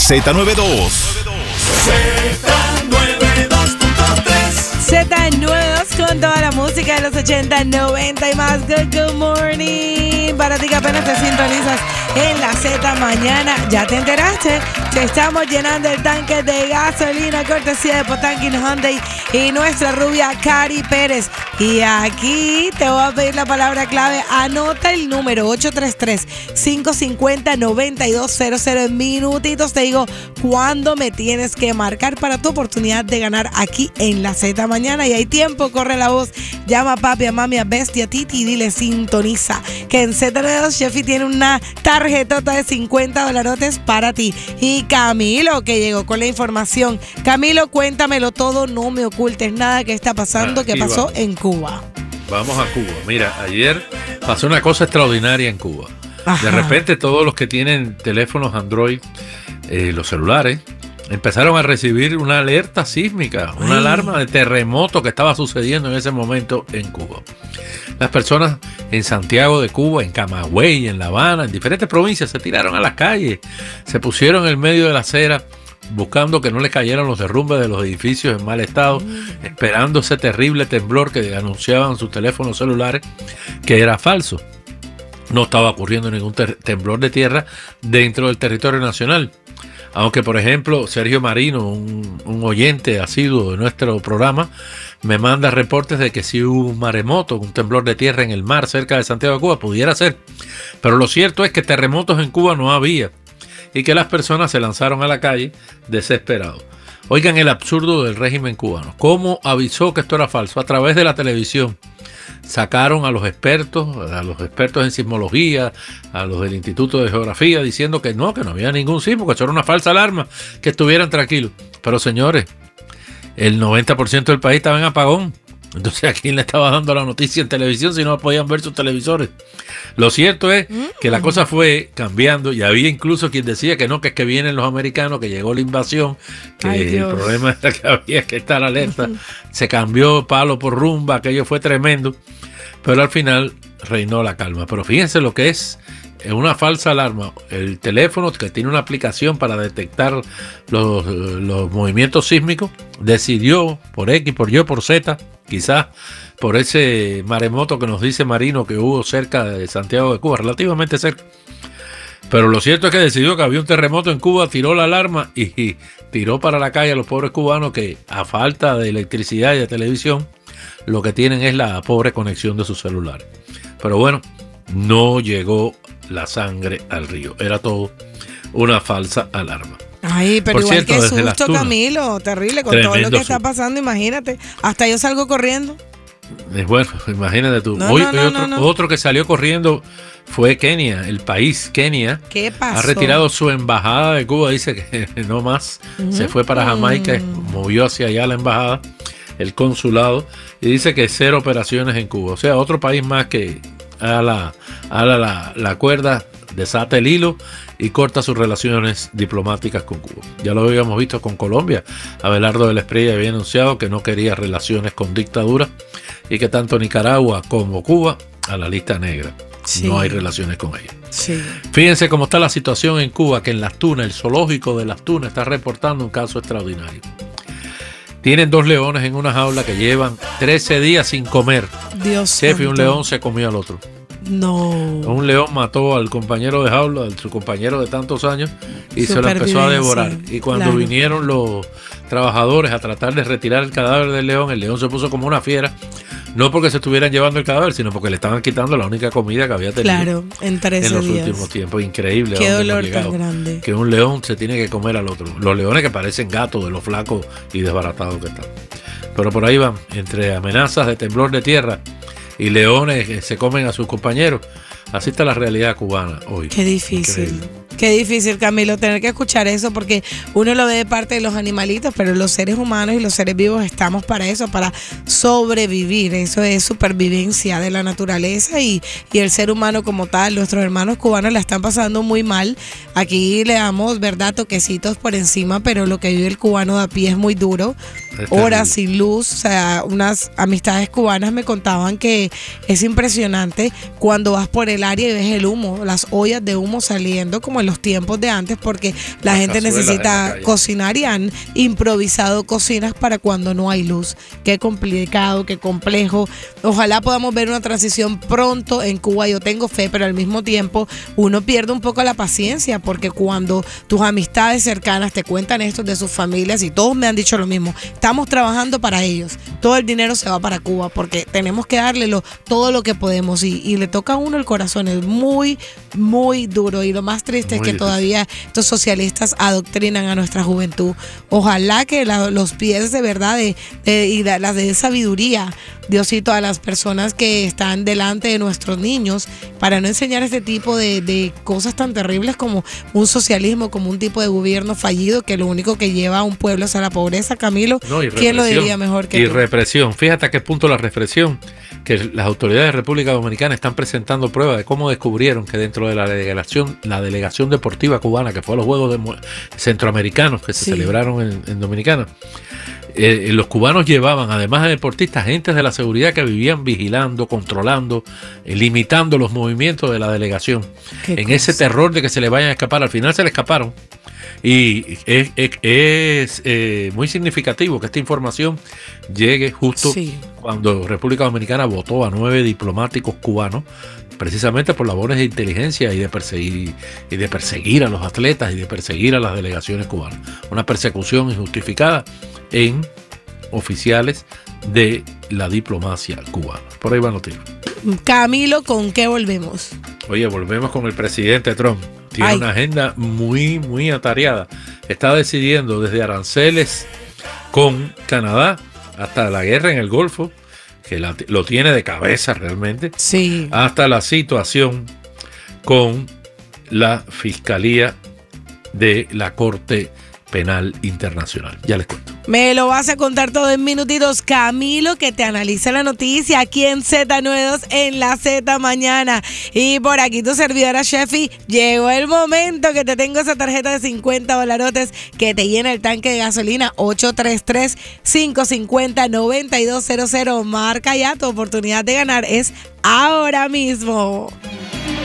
Z92. Z92 con toda la música de los 80, 90 y más. Good morning. Para ti que apenas te sintonizas en la Z mañana, ya te enteraste. Te estamos llenando el tanque de gasolina, cortesía de Potanquin Hyundai y nuestra rubia Cari Pérez. Y aquí te voy a pedir la palabra clave. Anota el número 833-550-9200. En minutitos te digo cuándo me tienes que marcar para tu oportunidad de ganar aquí en la Z mañana. Y hay tiempo, corre la voz. Llama a papi, a mami, a Bestia, a Titi y dile sintoniza. Que en Z92 Sheffy tiene una tarjetota de $50 para ti. Y Camilo, que llegó con la información. Camilo, cuéntamelo todo, no me ocultes nada que está pasando, que pasó en Cuba. Vamos a Cuba. Mira, ayer pasó una cosa extraordinaria en Cuba. Ajá. De repente todos los que tienen teléfonos Android, los celulares, empezaron a recibir una alerta sísmica, una alarma de terremoto que estaba sucediendo en ese momento en Cuba. Las personas en Santiago de Cuba, en Camagüey, en La Habana, en diferentes provincias se tiraron a las calles, se pusieron en el medio de la acera buscando que no les cayeran los derrumbes de los edificios en mal estado, esperando ese terrible temblor que anunciaban sus teléfonos celulares que era falso. No estaba ocurriendo ningún temblor de tierra dentro del territorio nacional. Aunque, por ejemplo, Sergio Marino, un oyente asiduo de nuestro programa, me manda reportes de que si hubo un maremoto, un temblor de tierra en el mar cerca de Santiago de Cuba, pudiera ser. Pero lo cierto es que terremotos en Cuba no había y que las personas se lanzaron a la calle desesperados. Oigan el absurdo del régimen cubano. ¿Cómo avisó que esto era falso? A través de la televisión. Sacaron a los expertos en sismología, a los del Instituto de Geografía, diciendo que no había ningún sismo, que eso era una falsa alarma, que estuvieran tranquilos. Pero señores, el 90% del país estaba en apagón. Entonces, ¿a quién le estaba dando la noticia en televisión si no podían ver sus televisores? Lo cierto es que la cosa fue cambiando y había incluso quien decía que no, que es que vienen los americanos, que llegó la invasión, que el problema era que había que estar alerta. Se cambió palo por rumba, aquello fue tremendo, pero al final reinó la calma. Pero fíjense lo que es una falsa alarma. El teléfono, que tiene una aplicación para detectar los movimientos sísmicos, decidió por X, por Y, por Z, quizás por ese maremoto que nos dice Marino que hubo cerca de Santiago de Cuba, relativamente cerca. Pero lo cierto es que decidió que había un terremoto en Cuba, tiró la alarma y tiró para la calle a los pobres cubanos que, a falta de electricidad y de televisión, lo que tienen es la pobre conexión de sus celulares. Pero bueno, no llegó la sangre al río. Era todo una falsa alarma. Ay, pero por igual cierto, que desde susto, Camilo, terrible, con todo lo que está pasando, imagínate. Hasta yo salgo corriendo. Bueno, imagínate tú. Otro que salió corriendo fue Kenia, el país Kenia. ¿Qué pasó? Ha retirado su embajada de Cuba, dice que no más. Se fue para Jamaica, movió hacia allá la embajada, el consulado, y dice que 0 operaciones en Cuba. O sea, otro país más que haga la cuerda, desata el hilo y corta sus relaciones diplomáticas con Cuba. Ya lo habíamos visto con Colombia. Abelardo de la Espriella había anunciado que no quería relaciones con dictaduras y que tanto Nicaragua como Cuba a la lista negra. Sí. No hay relaciones con ellas. Sí. Fíjense cómo está la situación en Cuba, que en Las Tunas, el zoológico de Las Tunas está reportando un caso extraordinario. Tienen 2 leones en una jaula que llevan 13 días sin comer. Dios Sheffy, santo. un león se comió al otro. No. Un león mató al compañero de jaula, a su compañero de tantos años, y se lo empezó a devorar. Y cuando vinieron los trabajadores a tratar de retirar el cadáver del león, el león se puso como una fiera. No porque se estuvieran llevando el cadáver, sino porque le estaban quitando la única comida que había tenido en 13 los días. Últimos tiempos. Increíble. Qué dolor tan grande. Que un león se tiene que comer al otro. Los leones que parecen gatos de lo flacos y desbaratados que están. Pero por ahí van, entre amenazas de temblor de tierra y leones que se comen a sus compañeros. Así está la realidad cubana hoy. Qué difícil. Increíble. Qué difícil, Camilo, tener que escuchar eso, porque uno lo ve de parte de los animalitos, pero los seres humanos y los seres vivos estamos para eso, para sobrevivir. Eso es supervivencia de la naturaleza y el ser humano como tal. Nuestros hermanos cubanos la están pasando muy mal. Aquí le damos, ¿verdad?, toquecitos por encima, pero lo que vive el cubano de a pie es muy duro. Horas sin luz. O sea, unas amistades cubanas me contaban que es impresionante cuando vas por el área y ves el humo, las ollas de humo saliendo como como en los tiempos de antes, porque la gente cazuelas necesita en la calle. cocinar y han improvisado cocinas para cuando no hay luz. Qué complicado, qué complejo. Ojalá podamos ver una transición pronto en Cuba. Yo tengo fe, pero al mismo tiempo uno pierde un poco la paciencia, porque cuando tus amistades cercanas te cuentan esto de sus familias, y todos me han dicho lo mismo, estamos trabajando para ellos, todo el dinero se va para Cuba porque tenemos que darle todo lo que podemos, y le toca a uno el corazón. Es muy, muy duro, y lo más triste es Muy que difícil. todavía estos socialistas adoctrinan a nuestra juventud. Ojalá que los pies de verdad y las de sabiduría, Diosito, a las personas que están delante de nuestros niños, para no enseñar este tipo de cosas tan terribles como un socialismo, como un tipo de gobierno fallido que lo único que lleva a un pueblo es a la pobreza. Camilo, No, y ¿quién lo represión. diría mejor que Y tú? represión. Fíjate a qué punto la represión, que las autoridades de República Dominicana están presentando pruebas de cómo descubrieron que dentro de la delegación deportiva cubana, que fue a los Juegos Centroamericanos que se Sí. celebraron en Dominicana, los cubanos llevaban, además de deportistas, agentes de la seguridad que vivían vigilando, controlando, limitando los movimientos de la delegación. Qué En ese cosa. terror de que se le vayan a escapar, al final se le escaparon. Y es muy significativo que esta información llegue justo Sí. cuando República Dominicana votó a 9 diplomáticos cubanos, precisamente por labores de inteligencia y de perseguir a los atletas y de perseguir a las delegaciones cubanas. Una persecución injustificada en oficiales de la diplomacia cubana. Por ahí van los tiros. Camilo, ¿con qué volvemos? Oye, volvemos con el presidente Trump. Tiene Ay. una agenda muy, muy atareada. Está decidiendo desde aranceles con Canadá hasta la guerra en el Golfo, que lo tiene de cabeza realmente, Sí. hasta la situación con la Fiscalía de la Corte Penal Internacional. Ya les cuento. Me lo vas a contar todo en minutitos, Camilo, que te analiza la noticia aquí en Z92 en la Z Mañana. Y por aquí tu servidora Sheffy, llegó el momento que te tengo esa tarjeta de $50 que te llena el tanque de gasolina. 833-550-9200. Marca ya, tu oportunidad de ganar es ahora mismo.